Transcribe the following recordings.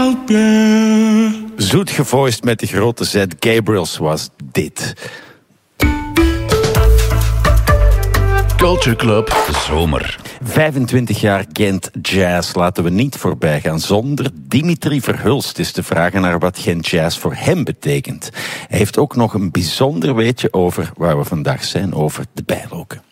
Zoet gevoiced met de grote Z. Gabriels was dit. Culture Club Zomer. 25 jaar Gent Jazz laten we niet voorbij gaan zonder Dimitri Verhulst is te vragen naar wat Gent Jazz voor hem betekent. Hij heeft ook nog een bijzonder weetje over waar we vandaag zijn, over de Bijloken.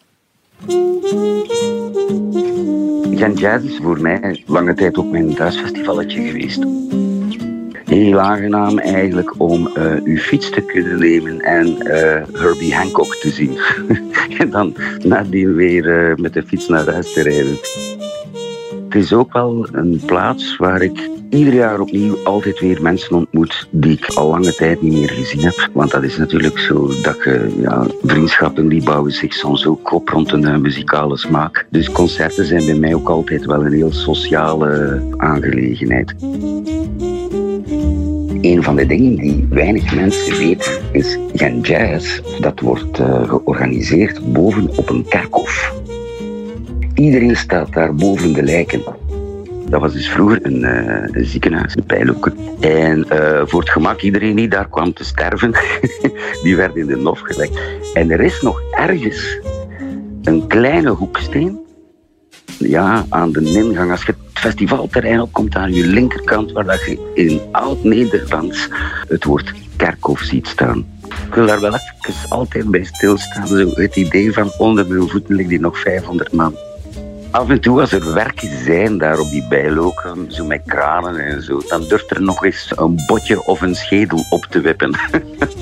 Gent Jazz is voor mij lange tijd ook mijn thuisfestivalletje geweest. Heel aangenaam eigenlijk om uw fiets te kunnen nemen en Herbie Hancock te zien. En dan nadien weer met de fiets naar huis te rijden. Het is ook wel een plaats waar ik ieder jaar opnieuw altijd weer mensen ontmoet die ik al lange tijd niet meer gezien heb. Want dat is natuurlijk zo dat vriendschappen die bouwen zich soms ook op rond een muzikale smaak. Dus concerten zijn bij mij ook altijd wel een heel sociale aangelegenheid. Een van de dingen die weinig mensen weten is Gent Jazz. Dat wordt georganiseerd boven op een kerkhof. Iedereen staat daar boven de lijken. Dat was dus vroeger een ziekenhuis, de Bijloken. En voor het gemak, iedereen die daar kwam te sterven, die werd in de nof gelegd. En er is nog ergens een kleine hoeksteen, ja, aan de ingang. Als je het festivalterrein opkomt, aan je linkerkant, waar dat je in oud-Nederlands het woord kerkhof ziet staan. Ik wil daar wel even altijd bij stilstaan. Zo het idee van onder mijn voeten ligt hier nog 500 man. Af en toe als er werken zijn daar op die Bijloken, zo met kranen en zo, dan durft er nog eens een botje of een schedel op te wippen.